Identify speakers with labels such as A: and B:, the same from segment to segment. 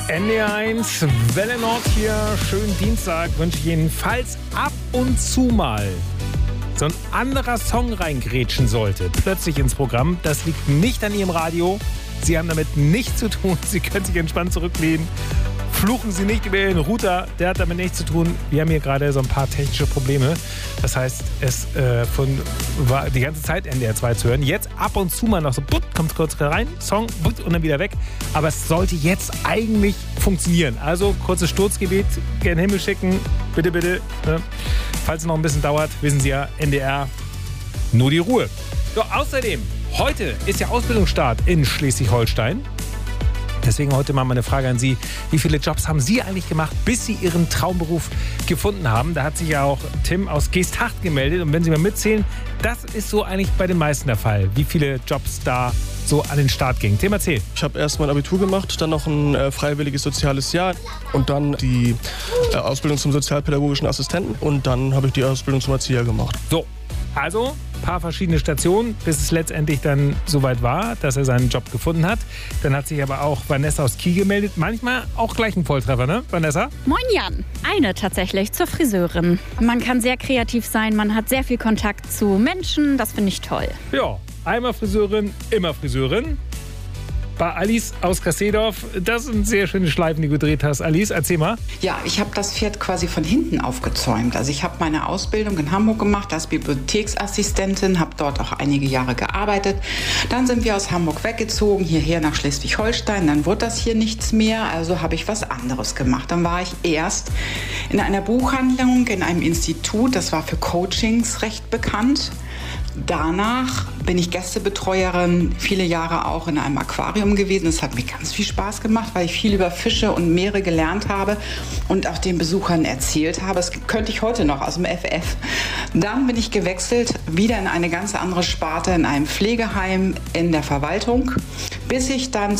A: NDR1, Welle Nord hier, schönen Dienstag wünsche ich Ihnen. Falls ab und zu mal so ein anderer Song reingrätschen sollte, plötzlich ins Programm, das liegt nicht an Ihrem Radio. Sie haben damit nichts zu tun, Sie können sich entspannt zurücklehnen. Fluchen Sie nicht über Ihren Router, der hat damit nichts zu tun. Wir haben hier gerade so ein paar technische Probleme. Das heißt, es war die ganze Zeit NDR 2 zu hören. Jetzt ab und zu mal noch so, kommt kurz rein, Song, und dann wieder weg. Aber es sollte jetzt eigentlich funktionieren. Also kurzes Sturzgebet, gerne Himmel schicken, bitte, bitte. Ne? Falls es noch ein bisschen dauert, wissen Sie ja, NDR, nur die Ruhe. So, außerdem, heute ist ja Ausbildungsstart in Schleswig-Holstein. Deswegen heute mal meine Frage an Sie. Wie viele Jobs haben Sie eigentlich gemacht, bis Sie Ihren Traumberuf gefunden haben? Da hat sich ja auch Tim aus Geesthacht gemeldet. Und wenn Sie mal mitzählen, das ist so eigentlich bei den meisten der Fall. Wie viele Jobs da so an den Start gingen. Tim, erzähl.
B: Ich habe erst mein Abitur gemacht, dann noch ein freiwilliges soziales Jahr und dann die Ausbildung zum sozialpädagogischen Assistenten und dann habe ich die Ausbildung zum Erzieher gemacht.
A: So, also ein paar verschiedene Stationen, bis es letztendlich dann soweit war, dass er seinen Job gefunden hat. Dann hat sich aber auch Vanessa aus Kiel gemeldet. Manchmal auch gleich ein Volltreffer, ne, Vanessa?
C: Moin Jan. Eine tatsächlich zur Friseurin. Man kann sehr kreativ sein, man hat sehr viel Kontakt zu Menschen, das finde ich toll.
A: Ja, einmal Friseurin, immer Friseurin. Bei Alice aus Kassedorf, das sind sehr schöne Schleifen, die du gedreht hast. Alice, erzähl mal.
D: Ja, ich habe das Pferd quasi von hinten aufgezäumt. Also ich habe meine Ausbildung in Hamburg gemacht als Bibliotheksassistentin, habe dort auch einige Jahre gearbeitet. Dann sind wir aus Hamburg weggezogen, hierher nach Schleswig-Holstein. Dann wurde das hier nichts mehr, also habe ich was anderes gemacht. Dann war ich erst in einer Buchhandlung, in einem Institut, das war für Coachings recht bekannt. Danach bin ich Gästebetreuerin, viele Jahre auch in einem Aquarium gewesen. Es hat mir ganz viel Spaß gemacht, weil ich viel über Fische und Meere gelernt habe und auch den Besuchern erzählt habe. Das könnte ich heute noch aus dem FF. Dann bin ich gewechselt, wieder in eine ganz andere Sparte, in einem Pflegeheim in der Verwaltung, bis ich dann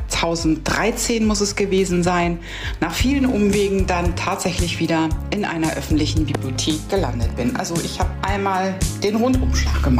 D: 2013 muss es gewesen sein, nach vielen Umwegen dann tatsächlich wieder in einer öffentlichen Bibliothek gelandet bin. Also ich habe einmal den Rundumschlag gemacht.